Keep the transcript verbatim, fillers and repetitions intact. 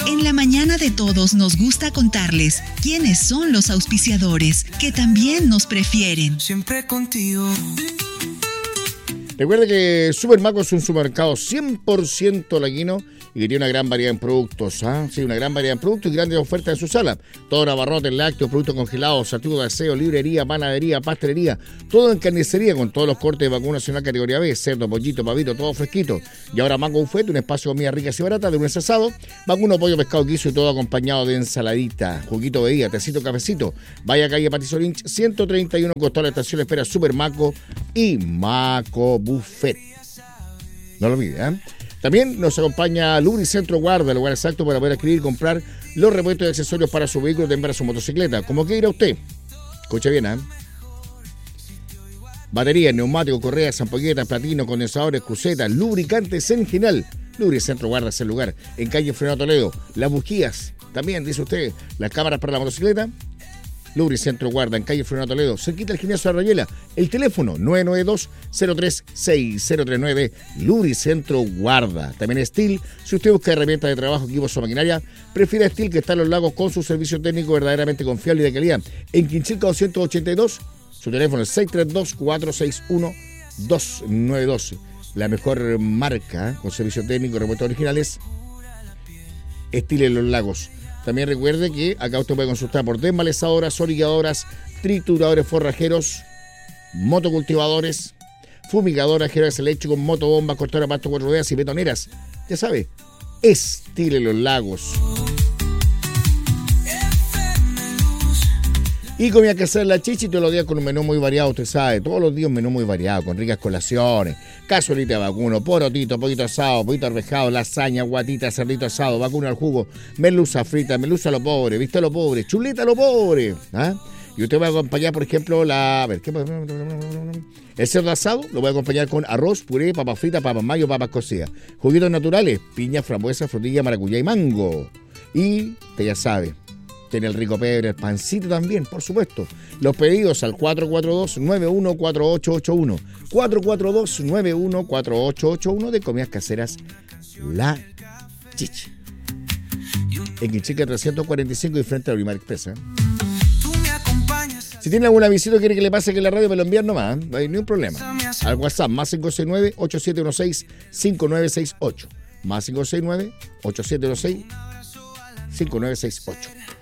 En la mañana de todos nos gusta contarles quiénes son los auspiciadores que también nos prefieren. Siempre contigo. Recuerde que Supermaco es un supermercado cien por ciento laguino y que tiene una gran variedad en productos, ¿ah? Sí, una gran variedad en productos y grandes ofertas en su sala. Todo en abarrotes, lácteos, productos congelados, artículos de aseo, librería, panadería, pastelería, todo en carnicería con todos los cortes de vacuno nacional categoría B, cerdo, pollito, pavito, todo fresquito. Y ahora Maco Buffet, un espacio de comida ricas y baratas, de lunes a sábado, vacuno, pollo, pescado, guiso y todo acompañado de ensaladita, juguito, bebida, tecito, cafecito. Vaya a calle Patricio Lynch, ciento treinta y uno, costó la estación, espera Supermaco y Maco Buffet. No lo olvide, ¿eh? También nos acompaña Lubricentro Guarda, el lugar exacto para poder adquirir y comprar los repuestos y accesorios para su vehículo, también para su motocicleta. ¿Cómo que irá usted? Escuche bien, ¿eh? Baterías, neumáticos, correas, ampolletas, platinos, condensadores, crucetas, lubricantes en general. Lubricentro Guarda es el lugar. En calle Fernando Toledo. Las bujías, también, dice usted, las cámaras para la motocicleta. Lubricentro Guarda, en calle Fernando Toledo, cerquita del gimnasio de Rayuela. El teléfono nueve nueve dos, cero tres seis cero tres nueve, Lubricentro Guarda. También Steel, si usted busca herramientas de trabajo, equipos o maquinaria, prefiere Steel, que está en Los Lagos con su servicio técnico verdaderamente confiable y de calidad. En Quinchilca doscientos ochenta y dos, su teléfono es seis tres dos, cuatro seis uno, dos nueve dos. La mejor marca con servicio técnico y repuestos originales, Steel en Los Lagos. También recuerde que acá usted puede consultar por desmalezadoras, orilladoras, trituradores forrajeros, motocultivadores, fumigadoras, geradores eléctricos, motobombas, cortadoras, pasto, cuatro ruedas y betoneras. Ya sabe, Steel en Los Lagos. Y comida casera La Chichi todos los días con un menú muy variado, usted sabe. Todos los días un menú muy variado, con ricas colaciones, cazuelita de vacuno, porotito, poquito asado, poquito arvejado, lasaña, guatita, cerdito asado, vacuno al jugo, merluza frita, merluza a lo pobre, viste a lo pobre, chuleta a lo pobre. ¿Ah? Y usted va a acompañar, por ejemplo, la... A ver, ¿qué? El cerdo asado lo voy a acompañar con arroz, puré, papas fritas, papas mayo, papas cocidas. Juguitos naturales, piña, frambuesa, frutilla, maracuyá y mango. Y, usted ya sabe, tiene el rico pebre, el pancito también, por supuesto. Los pedidos al cuatro cuatro dos, nueve uno cuatro ocho ocho uno. cuatro cuatro dos, nueve uno cuatro ocho ocho uno de Comidas Caseras La Chichi. En Quinchica trescientos cuarenta y cinco y frente a Olimar Express. ¿eh? Si tiene alguna visita o quiere que le pase que la radio me lo envíen nomás, no hay ningún problema. Al WhatsApp, más cinco seis nueve, ocho siete uno seis, cinco nueve seis ocho. Más cinco seis nueve, ocho siete uno seis, cinco nueve seis ocho.